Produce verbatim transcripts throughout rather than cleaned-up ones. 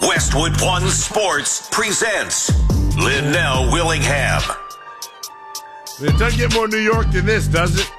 Westwood One Sports presents Linnell Willingham. It doesn't get more New York than this, does it?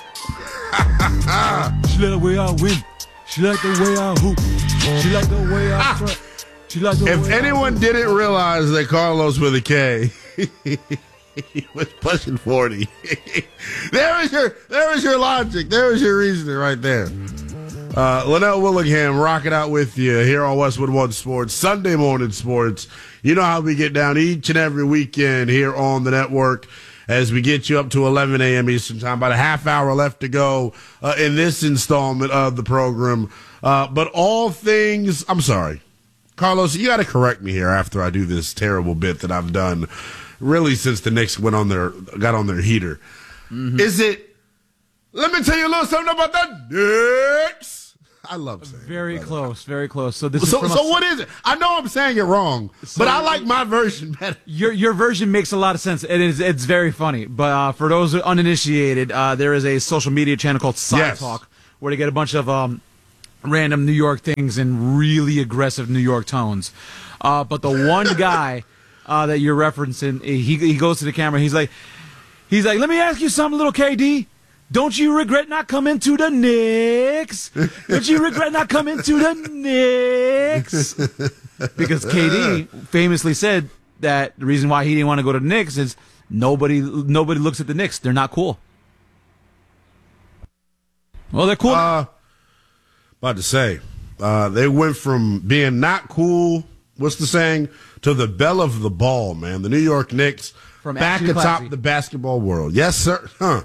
She like the way I win. She like the way I hoop. She like the way I try. She like the If way anyone I didn't realize that Carlos with a K he was pushing forty. there is your there is your logic. There is your reasoning right there. Uh, Linnell Willingham rocking out with you here on Westwood One Sports, Sunday morning sports. You know how we get down each and every weekend here on the network as we get you up to eleven a.m. Eastern Time. About a half hour left to go uh, in this installment of the program. Uh, but all things, I'm sorry, Carlos, you got to correct me here after I do this terrible bit that I've done really since the Knicks went on their got on their heater. Mm-hmm. Is it? Let me tell you a little something about the Knicks. I love saying very it, close, very close. So this so, is from so a, what is it? I know I'm saying it wrong, so but I like my version better. Your your version makes a lot of sense. It is it's very funny. But uh, for those uninitiated, uh, there is a social media channel called Side Yes. Talk where they get a bunch of um, random New York things in really aggressive New York tones. Uh, but the one guy uh, that you're referencing, he he goes to the camera. He's like, he's like, let me ask you something, little K D. Don't you regret not coming to the Knicks? Don't you regret not coming to the Knicks? Because K D famously said that the reason why he didn't want to go to the Knicks is nobody nobody looks at the Knicks. They're not cool. Well, they're cool. Uh, about to say, uh, they went from being not cool, what's the saying, to the belle of the ball, man. The New York Knicks From back actually atop classy. the basketball world. Yes, sir. Huh.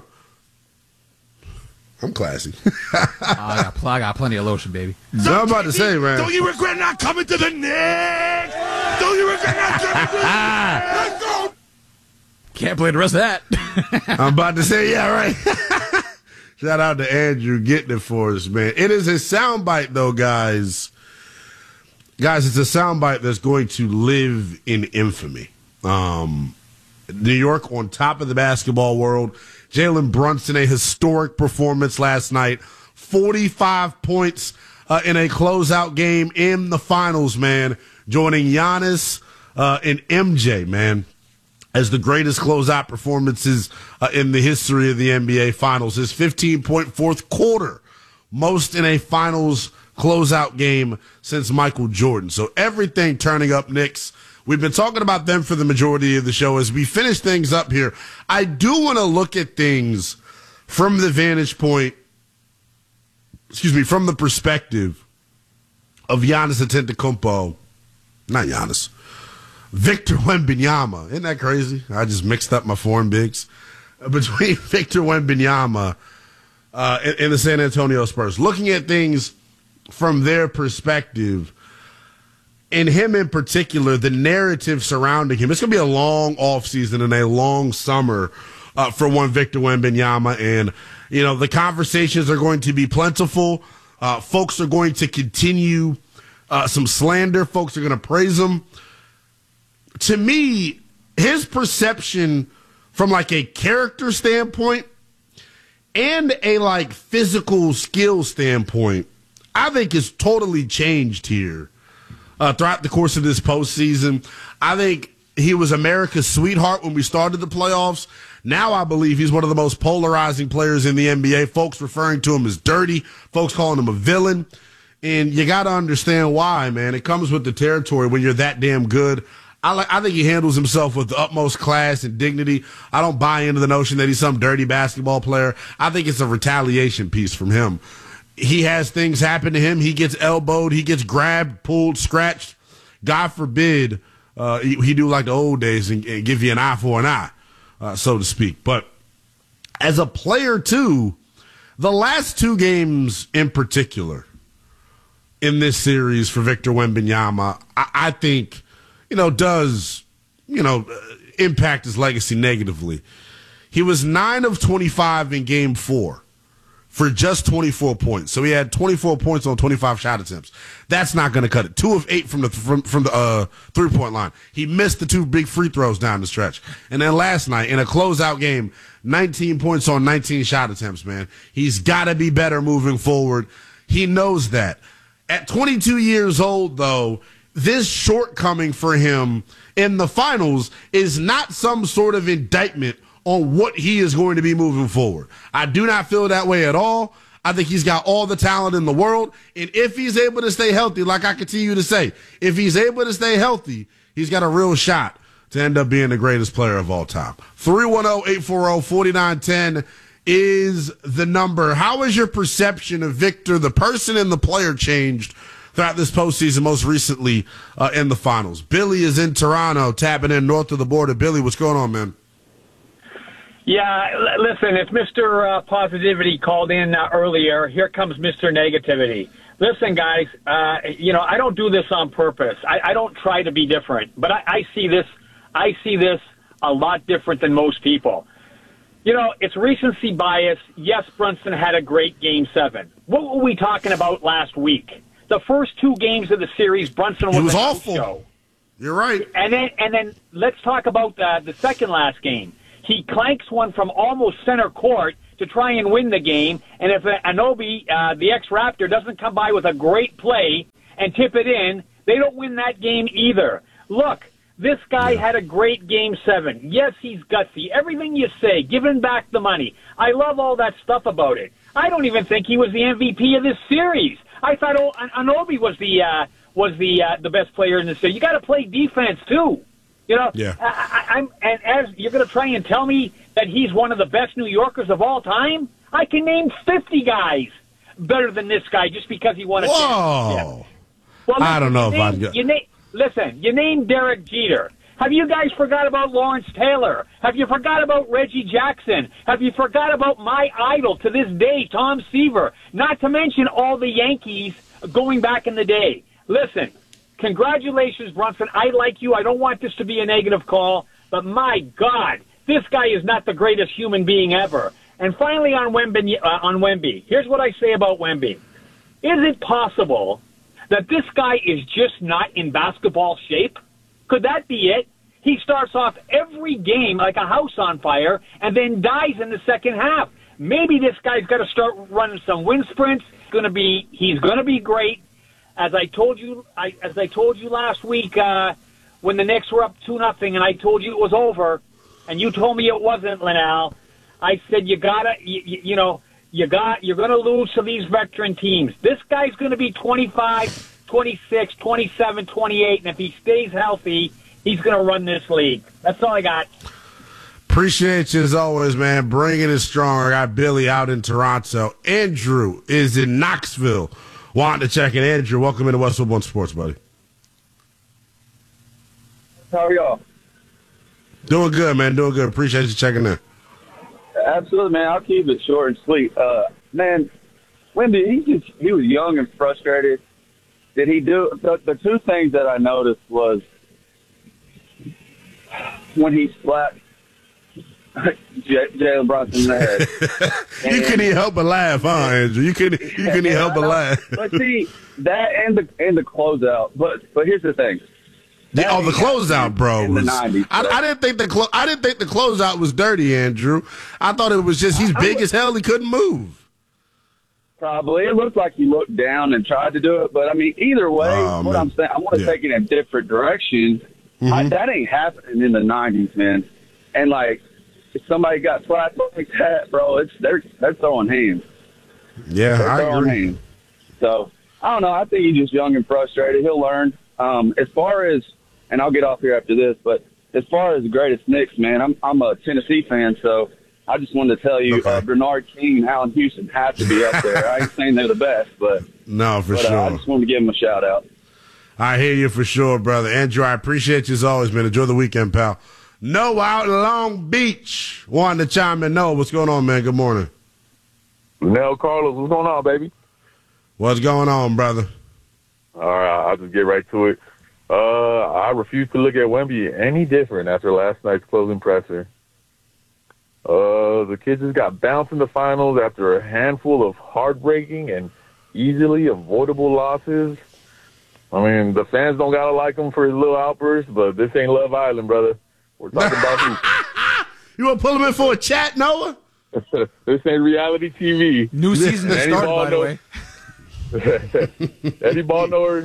I'm classy. oh, I, got pl- I got plenty of lotion, baby. So I'm about to say, man. Don't you regret not coming to the Knicks? Don't you regret not coming to the Knicks? Let's go. Can't play the rest of that. I'm about to say, yeah, right. Shout out to Andrew getting it for us, man. It is a soundbite, though, guys. Guys, it's a soundbite that's going to live in infamy. Um, New York on top of the basketball world. Jalen Brunson, a historic performance last night. forty-five points uh, in a closeout game in the finals, man. Joining Giannis uh, and M J, man, as the greatest closeout performances uh, in the history of the N B A Finals. His fifteen-point fourth quarter, most in a finals closeout game since Michael Jordan. So everything turning up, Knicks. We've been talking about them for the majority of the show. As we finish things up here, I do want to look at things from the vantage point, excuse me, from the perspective of Giannis Antetokounmpo. Not Giannis. Victor Wembanyama. Isn't that crazy? I just mixed up my foreign bigs. Between Victor Wembanyama uh, and, and the San Antonio Spurs. Looking at things from their perspective, and him in particular, the narrative surrounding him. It's going to be a long offseason and a long summer uh, for one Victor Wembanyama. And, you know, the conversations are going to be plentiful. Uh, folks are going to continue uh, some slander. Folks are going to praise him. To me, his perception from like a character standpoint and a like physical skill standpoint, I think is totally changed here. Uh, throughout the course of this postseason, I think he was America's sweetheart when we started the playoffs. Now I believe he's one of the most polarizing players in the N B A. Folks referring to him as dirty, folks calling him a villain. And you got to understand why, man. It comes with the territory when you're that damn good. I, like, I think he handles himself with the utmost class and dignity. I don't buy into the notion that he's some dirty basketball player. I think it's a retaliation piece from him. He has things happen to him. He gets elbowed. He gets grabbed, pulled, scratched. God forbid uh, he, he do like the old days and, and give you an eye for an eye, uh, so to speak. But as a player, too, the last two games in particular in this series for Victor Wembanyama, I, I think, you know, does, you know, impact his legacy negatively. He was nine of twenty-five in game four. For just twenty-four points. So he had twenty-four points on twenty-five shot attempts. That's not going to cut it. Two of eight from the from, from the uh, three-point line. He missed the two big free throws down the stretch. And then last night, in a closeout game, nineteen points on nineteen shot attempts, man. He's got to be better moving forward. He knows that. At twenty-two years old, though, this shortcoming for him in the finals is not some sort of indictment on what he is going to be moving forward. I do not feel that way at all. I think he's got all the talent in the world. And if he's able to stay healthy, like I continue to say, if he's able to stay healthy, he's got a real shot to end up being the greatest player of all time. three one zero, eight four zero, four nine one zero is the number. How has your perception of Victor, the person and the player, changed throughout this postseason, most recently uh, in the finals? Billy is in Toronto, tapping in north of the border. Billy, what's going on, man? Yeah, l- listen, if Mister Uh, Positivity called in uh, earlier, here comes Mister Negativity. Listen, guys, uh, you know, I don't do this on purpose. I, I don't try to be different, but I, I see this, I see this a lot different than most people. You know, it's recency bias. Yes, Brunson had a great Game seven. What were we talking about last week? The first two games of the series, Brunson was, He was an awful. show. You're right. And then, and then let's talk about uh, the second last game. He clanks one from almost center court to try and win the game. And if uh, Anobi, uh, the ex-Raptor, doesn't come by with a great play and tip it in, they don't win that game either. Look, this guy Yeah. had a great Game seven. Yes, he's gutsy. Everything you say, giving back the money. I love all that stuff about it. I don't even think he was the M V P of this series. I thought oh, An- Anobi was the uh, was the uh, the best player in the series. You got to play defense too. You know, Yeah. I, I, I'm and as you're going to try and tell me that he's one of the best New Yorkers of all time, I can name fifty guys better than this guy just because he won a Whoa. championship. Well, I don't know you if I'd name- go- you name, Listen, you named Derek Jeter. Have you guys forgot about Lawrence Taylor? Have you forgot about Reggie Jackson? Have you forgot about my idol to this day, Tom Seaver? Not to mention all the Yankees going back in the day. Listen, congratulations, Brunson. I like you. I don't want this to be a negative call, but my God, this guy is not the greatest human being ever. And finally on Wemby, uh, on Wemby, here's what I say about Wemby. Is it possible that this guy is just not in basketball shape? Could that be it? He starts off every game like a house on fire and then dies in the second half. Maybe this guy's got to start running some wind sprints. It's going to be he's going to be great. As I told you, I, as I told you last week uh, when the Knicks were up two nothing, and I told you it was over, and you told me it wasn't, Linnell. I said you gotta, you, you, you know, you got you're going to lose to these veteran teams. This guy's going to be twenty-five, twenty-six, twenty-seven, twenty-eight, and if he stays healthy, he's going to run this league. That's all I got. Appreciate you as always, man. Bringing it strong. I got Billy out in Toronto. Andrew is in Knoxville. Wanting to check in. Andrew, welcome into Westwood One Sports, buddy. How are y'all? Doing good, man. Doing good. Appreciate you checking in. Absolutely, man. I'll keep it short and sweet. Uh, man, Wemby, he just he was young and frustrated. Did he do the, the two things that I noticed was when he slapped J- Jalen Brunson in the head. You couldn't even help but laugh, huh, Andrew? You couldn't. You couldn't even help but laugh. But see that and the and the closeout. But but here's the thing. The, oh, the closeout, bro. In the Was, nineties, I, bro. I didn't think the clo- I didn't think the closeout was dirty, Andrew. I thought it was just he's big as hell. He couldn't move. Probably. It looked like he looked down and tried to do it. But, I mean, either way, Oh, what man. I'm saying, I want to Yeah. take it in a different direction. I, that ain't happening in the nineties, man. And, like, if somebody got slapped like that, bro, it's they're, they're throwing hands. Yeah, They're I throwing agree. hands. So, I don't know. I think he's just young and frustrated. He'll learn. Um, as far as, and I'll get off here after this, but as far as the greatest Knicks, man, I'm I'm a Tennessee fan, so I just wanted to tell you, Okay. uh, Bernard King and Allen Houston have to be up there. I ain't saying they're the best, but, No, for but sure. uh, I just wanted to give them a shout out. I hear you for sure, brother. Andrew, I appreciate you as always, man. Enjoy the weekend, pal. Noah out in Long Beach. Wanted to chime in. Noah, what's going on, man? Good morning. Nell Carlos, what's going on, baby? What's going on, brother? All right, I'll just get right to it. Uh, I refuse to look at Wemby any different after last night's closing presser. Uh, the kids just got bounced in the finals after a handful of heartbreaking and easily avoidable losses. I mean, the fans don't gotta like him for his little outbursts, but this ain't Love Island, brother. We're talking about who. You want to pull him in for a chat, Noah? This ain't reality T V. New season to Any start, ball by the knows- way. Eddie Ballnor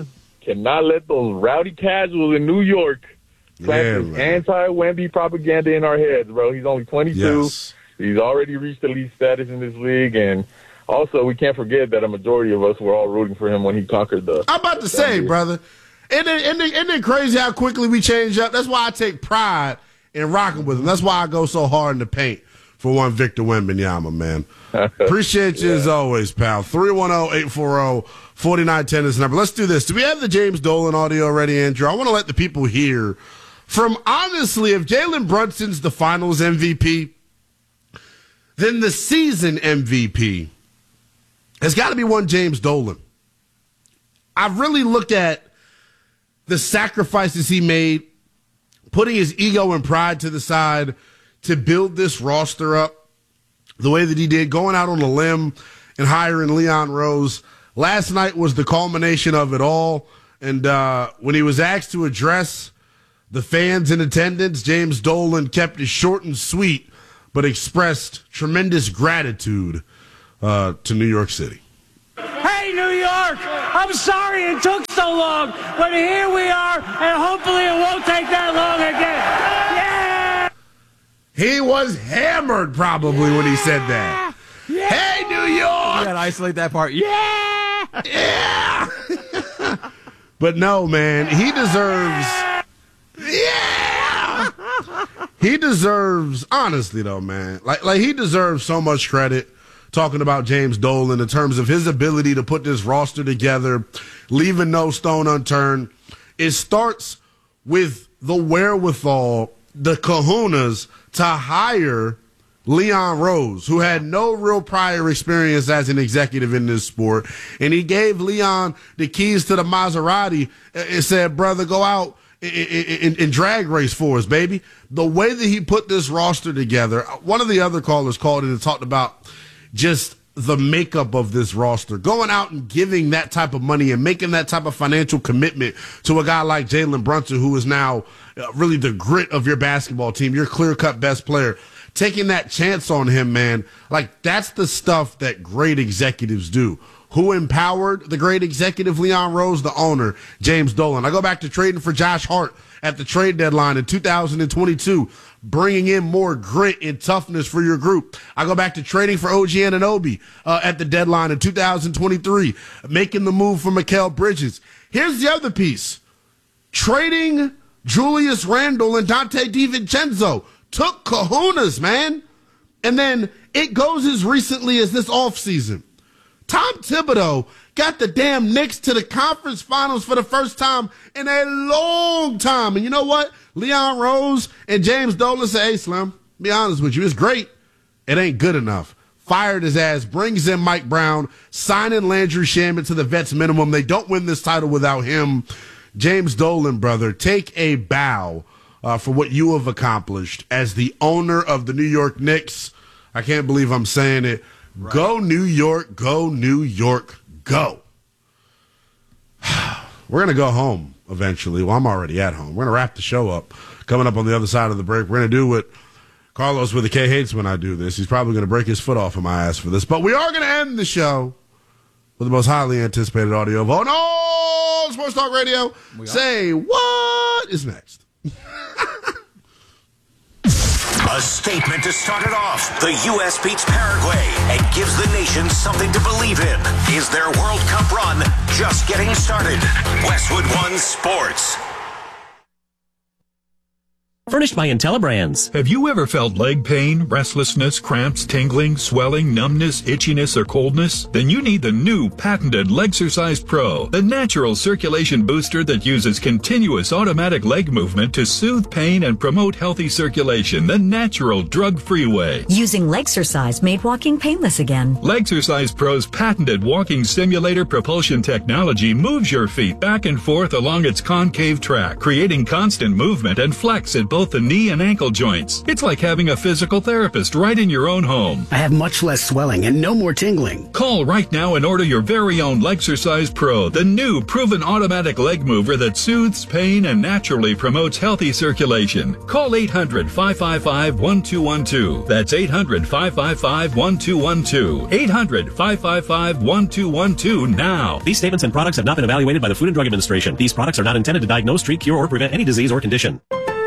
cannot let those rowdy casuals in New York plant Yeah, this man. anti-Wemby propaganda in our heads, bro. He's only twenty-two. Yes. He's already reached elite status in this league, and also we can't forget that a majority of us were all rooting for him when he conquered the. I'm about to say, brother, isn't it, isn't, it, isn't it crazy how quickly we change up? That's why I take pride in rocking with him. That's why I go so hard in the paint for one Victor Wembanyama, man. Appreciate you yeah. as always, pal. three one zero, eight four zero, four nine one zero is the number. Let's do this. Do we have the James Dolan audio ready, Andrew? I want to let the people hear from, honestly, if Jalen Brunson's the finals M V P, then the season M V P has got to be one James Dolan. I've really looked at the sacrifices he made, putting his ego and pride to the side to build this roster up the way that he did, going out on a limb and hiring Leon Rose. Last night was the culmination of it all. And uh, when he was asked to address the fans in attendance, James Dolan kept it short and sweet, but expressed tremendous gratitude uh, to New York City. Hey, New York! I'm sorry it took so long, but here we are, and hopefully it won't take that long again. Yeah! He was hammered probably yeah! when he said that. Yeah! Hey, New York! You gotta isolate that part. Yeah! Yeah! But no, man, he deserves... Yeah! He deserves, honestly though, man, like like he deserves so much credit. Talking about James Dolan in terms of his ability to put this roster together, leaving no stone unturned. It starts with the wherewithal, the kahunas, to hire Leon Rose, who had no real prior experience as an executive in this sport. And he gave Leon the keys to the Maserati and said, brother, go out and drag race for us, baby. The way that he put this roster together, one of the other callers called in and talked about just the makeup of this roster, going out and giving that type of money and making that type of financial commitment to a guy like Jalen Brunson, who is now really the grit of your basketball team, your clear-cut best player. Taking that chance on him, man, like that's the stuff that great executives do. Who empowered the great executive Leon Rose? The owner, James Dolan. I go back to trading for Josh Hart at the trade deadline in two thousand twenty-two, bringing in more grit and toughness for your group. I go back to trading for O G Anunoby uh, at the deadline in two thousand twenty-three, making the move for Mikal Bridges. Here's the other piece. Trading Julius Randle and Dante DiVincenzo took kahunas, man. And then it goes as recently as this offseason. Tom Thibodeau got the damn Knicks to the conference finals for the first time in a long time. And you know what? Leon Rose and James Dolan say, hey, Slim, be honest with you, it's great. It ain't good enough. Fired his ass, brings in Mike Brown, signing Landry Shamet to the vets minimum. They don't win this title without him. James Dolan, brother, take a bow uh, for what you have accomplished as the owner of the New York Knicks. I can't believe I'm saying it. Right. Go New York, go New York, go. We're going to go home eventually. Well, I'm already at home. We're going to wrap the show up. Coming up on the other side of the break, we're going to do what Carlos with a K hates when I do this. He's probably going to break his foot off of my ass for this. But we are going to end the show with the most highly anticipated audio of all no Sports Talk Radio. Say what is next? A statement to start it off. The U S beats Paraguay and gives the nation something to believe in. Is their World Cup run just getting started? Westwood One Sports. Furnished by IntelliBrands. Have you ever felt leg pain, restlessness, cramps, tingling, swelling, numbness, itchiness, or coldness? Then you need the new patented Legsercise Pro, the natural circulation booster that uses continuous automatic leg movement to soothe pain and promote healthy circulation the natural, drug-free way. Using Legsercise made walking painless again. Legsercise Pro's patented walking simulator propulsion technology moves your feet back and forth along its concave track, creating constant movement and flex at both both the knee and ankle joints. It's like having a physical therapist right in your own home. I have much less swelling and no more tingling. Call right now and order your very own Lexercise Pro, the new proven automatic leg mover that soothes pain and naturally promotes healthy circulation. Call eight hundred, five five five, one two one two. That's eight hundred, five five five, one two one two. eight hundred, five five five, one two one two now. These statements and products have not been evaluated by the Food and Drug Administration. These products are not intended to diagnose, treat, cure, or prevent any disease or condition.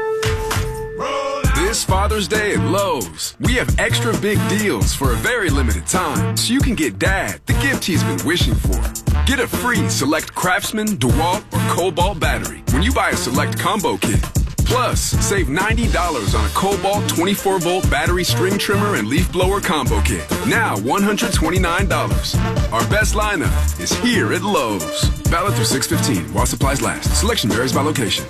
This Father's Day at Lowe's, we have extra big deals for a very limited time, so you can get Dad the gift he's been wishing for. Get a free Select Craftsman, DeWalt, or Cobalt battery when you buy a Select Combo Kit. Plus, save ninety dollars on a Cobalt twenty-four volt battery string trimmer and leaf blower combo kit. Now one hundred twenty-nine dollars. Our best lineup is here at Lowe's. Valid through six fifteen while supplies last. Selection varies by location.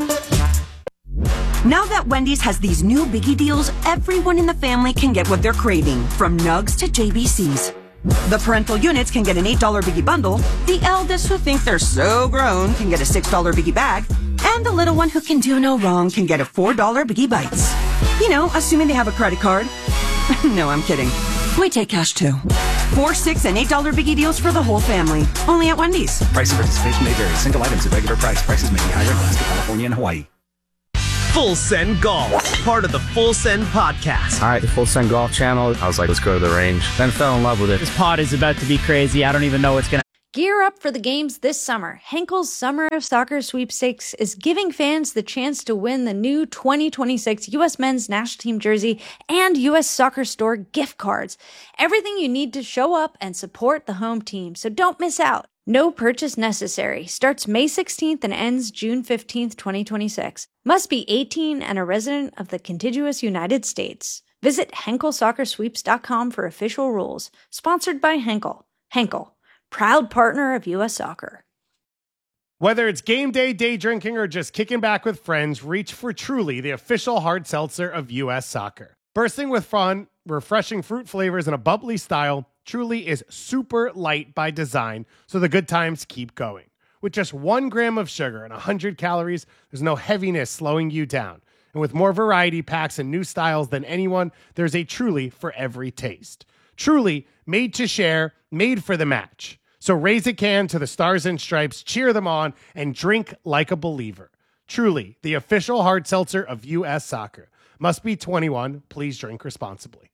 Now that Wendy's has these new biggie deals, everyone in the family can get what they're craving, from nugs to J B Cs. The parental units can get an eight dollar biggie bundle, the eldest who think they're so grown can get a six dollar biggie bag, and the little one who can do no wrong can get a four dollar biggie bites. You know, assuming they have a credit card. No, I'm kidding. We take cash too. Four, six, and eight dollar biggie deals for the whole family. Only at Wendy's. Price and participation may vary. Single items at regular price. Prices may be higher in Alaska, California, and Hawaii. Full Send Golf, part of the Full Send podcast. All right, the Full Send Golf channel. I was like, let's go to the range. Then fell in love with it. This pod is about to be crazy. I don't even know what's going to Gear up for the games this summer. Henkel's Summer of Soccer Sweepstakes is giving fans the chance to win the new twenty twenty-six U S Men's National Team jersey and U S Soccer Store gift cards. Everything you need to show up and support the home team, so don't miss out. No purchase necessary. Starts May sixteenth and ends June fifteenth, twenty twenty-six. Must be eighteen and a resident of the contiguous United States. Visit Henkel Soccer Sweeps dot com for official rules. Sponsored by Henkel. Henkel, proud partner of U S Soccer. Whether it's game day, day drinking, or just kicking back with friends, reach for Truly, the official hard seltzer of U S Soccer. Bursting with fun, refreshing fruit flavors, and a bubbly style, Truly is super light by design, so the good times keep going. With just one gram of sugar and one hundred calories, there's no heaviness slowing you down. And with more variety packs and new styles than anyone, there's a Truly for every taste. Truly, made to share, made for the match. So raise a can to the Stars and Stripes, cheer them on, and drink like a believer. Truly, the official hard seltzer of U S Soccer. Must be twenty-one. Please drink responsibly.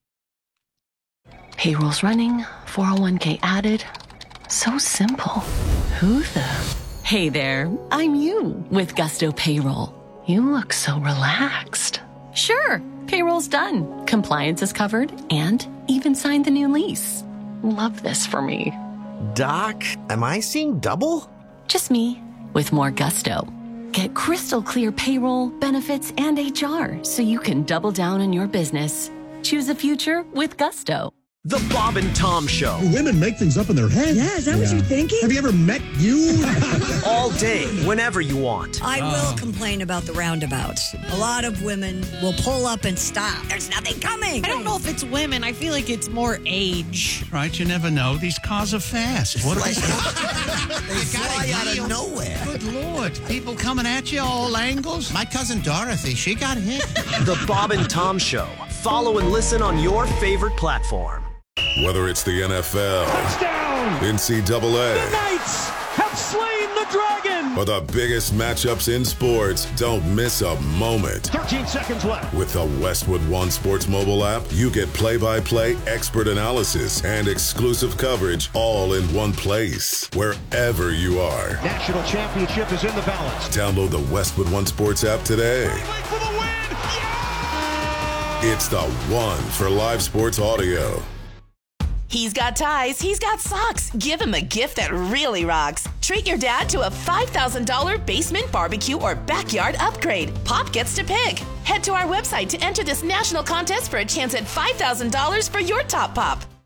Payroll's running, four oh one k added. So simple. Who the? Hey there, I'm you with Gusto Payroll. You look so relaxed. Sure, payroll's done. Compliance is covered and even signed the new lease. Love this for me. Doc, am I seeing double? Just me with more gusto. Get crystal clear payroll, benefits, and H R so you can double down on your business. Choose a future with Gusto. The Bob and Tom Show. Women make things up in their head. Yeah, is that yeah. what you're thinking? Have you ever met you? All day, whenever you want. I will oh. complain about the roundabouts. A lot of women will pull up and stop. There's nothing coming. I don't know if it's women. I feel like it's more age. Right, you never know. These cars are fast. What like, they fly out of nowhere. Good Lord. People coming at you all angles. My cousin Dorothy, she got hit. The Bob and Tom Show. Follow and listen on your favorite platform. Whether it's the N F L, touchdown, N C double A, the Knights have slain the dragon, or the biggest matchups in sports, don't miss a moment. thirteen seconds left. With the Westwood One Sports mobile app, you get play-by-play expert analysis and exclusive coverage all in one place, wherever you are. National championship is in the balance. Download the Westwood One Sports app today. For the win. Yeah! It's the one for live sports audio. He's got ties, he's got socks. Give him a gift that really rocks. Treat your dad to a five thousand dollars basement barbecue or backyard upgrade. Pop gets to pick. Head to our website to enter this national contest for a chance at five thousand dollars for your top pop.